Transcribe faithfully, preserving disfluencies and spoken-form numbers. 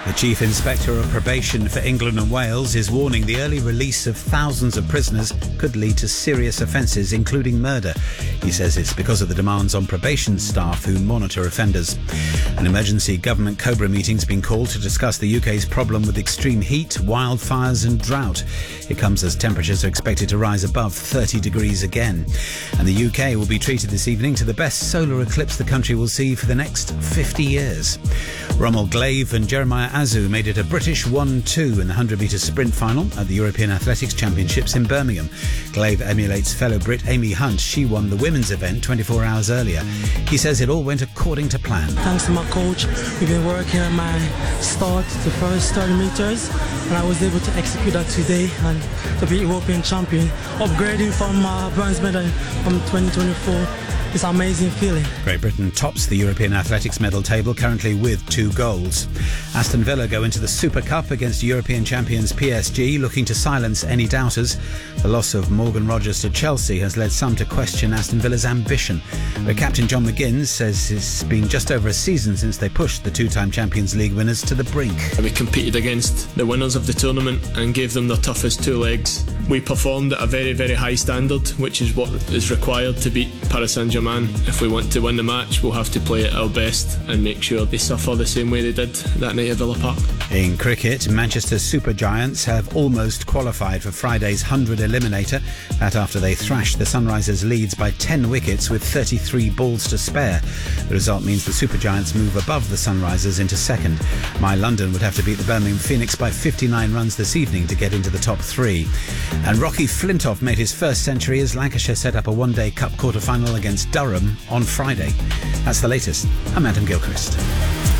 The Chief Inspector of Probation for England and Wales is warning the early release of thousands of prisoners could lead to serious offences, including murder. He says it's because of the demands on probation staff who monitor offenders. An emergency government COBRA meeting's been called to discuss the U K's problem with extreme heat, wildfires and drought. It comes as temperatures are expected to rise above thirty degrees again. And the U K will be treated this evening to the best solar eclipse the country will see for the next fifty years. Rommel Glaive and Jeremiah Azu made it a British one two in the one hundred metre sprint final at the European Athletics Championships in Birmingham. Glaive emulates fellow Brit Amy Hunt. She won the women's event twenty-four hours earlier. He says it all went according to plan. Thanks to my coach, we've been working on my start, the first thirty metres, and I was able to execute that today and to be European champion, upgrading from uh, bronze medal from twenty twenty-four. It's an amazing feeling. Great Britain tops the European athletics medal table, currently with two golds. Aston Villa go into the Super Cup against European champions P S G, looking to silence any doubters. The loss of Morgan Rogers to Chelsea has led some to question Aston Villa's ambition. But captain John McGinn says it's been just over a season since they pushed the two-time Champions League winners to the brink. We competed against the winners of the tournament and gave them their toughest two legs. We performed at a very, very high standard, which is what is required to beat Paris Saint-Germain. If we want to win the match, we'll have to play at our best and make sure they suffer the same way they did that night at Villa Park. In cricket, Manchester Super Giants have almost qualified for Friday's one hundred eliminator. That after they thrashed the Sunrisers' leads by ten wickets with thirty-three balls to spare. The result means the Super Giants move above the Sunrisers into second. My London would have to beat the Birmingham Phoenix by fifty-nine runs this evening to get into the top three. And Rocky Flintoff made his first century as Lancashire set up a one-day cup quarter-final against Durham on Friday. That's the latest. I'm Adam Gilchrist.